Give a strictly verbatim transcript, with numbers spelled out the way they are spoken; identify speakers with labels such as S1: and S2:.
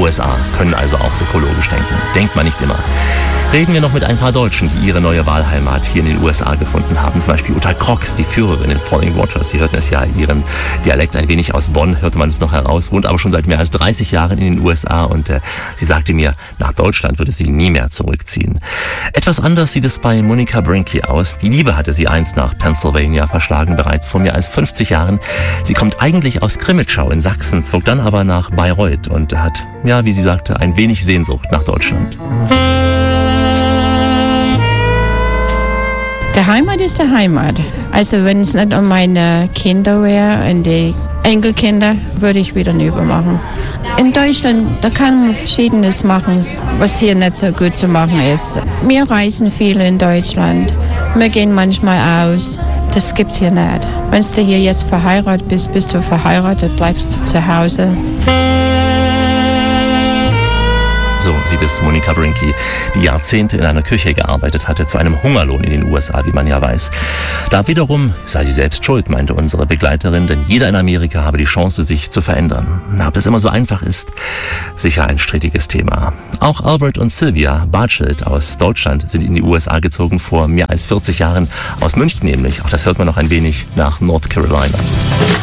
S1: U S A können also auch ökologisch denken. Denkt man nicht immer. Reden wir noch mit ein paar Deutschen, die ihre neue Wahlheimat hier in den U S A gefunden haben. Zum Beispiel Uta Crox, die Führerin in Falling Waters. Sie hörten es ja in ihrem Dialekt ein wenig aus Bonn, hörte man es noch heraus, wohnt aber schon seit mehr als dreißig Jahren in den U S A und äh, sie sagte mir, nach Deutschland würde sie nie mehr zurückziehen. Etwas anders sieht es bei Monica Brinkley aus. Die Liebe hatte sie einst nach Pennsylvania verschlagen, bereits vor mehr als fünfzig Jahren. Sie kommt eigentlich aus Krimitschau in Sachsen, zog dann aber nach Bayreuth und hat, ja, wie sie sagte, ein wenig Sehnsucht nach Deutschland.
S2: Der Heimat ist der Heimat. Also wenn es nicht um meine Kinder wäre und die Enkelkinder, würde ich wieder rüber machen. In Deutschland, da kann man Verschiedenes machen, was hier nicht so gut zu machen ist. Wir reisen viel in Deutschland. Wir gehen manchmal aus. Das gibt's hier nicht. Wenn du hier jetzt verheiratet bist, bist du verheiratet, bleibst du zu Hause.
S1: So sieht es Monica Brinkley, die Jahrzehnte in einer Küche gearbeitet hatte, zu einem Hungerlohn in den U S A, wie man ja weiß. Da wiederum sei sie selbst schuld, meinte unsere Begleiterin, denn jeder in Amerika habe die Chance, sich zu verändern. Na, ob das immer so einfach ist, sicher ein strittiges Thema. Auch Albert und Sylvia Bartschelt aus Deutschland sind in die U S A gezogen, vor mehr als vierzig Jahren, aus München nämlich. Auch das hört man noch ein wenig nach North Carolina.